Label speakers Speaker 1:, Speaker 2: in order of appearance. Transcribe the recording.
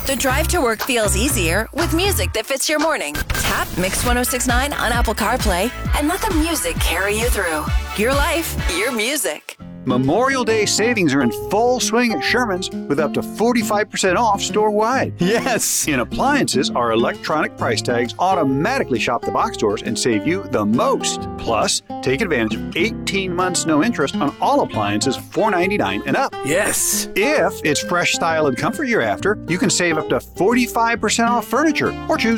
Speaker 1: The drive to work feels easier with music that fits your morning. Tap Mix 1069 on Apple CarPlay and let the music carry you through. Your life, your music.
Speaker 2: Memorial Day savings are in full swing at Sherman's with up to 45% off store-wide.
Speaker 3: Yes!
Speaker 2: In appliances, our electronic price tags automatically shop the box stores and save you the most. Plus, take advantage of 18 months no interest on all appliances $4.99 and up.
Speaker 3: Yes!
Speaker 2: If it's fresh style and comfort you're after, you can save up to 45% off furniture or choose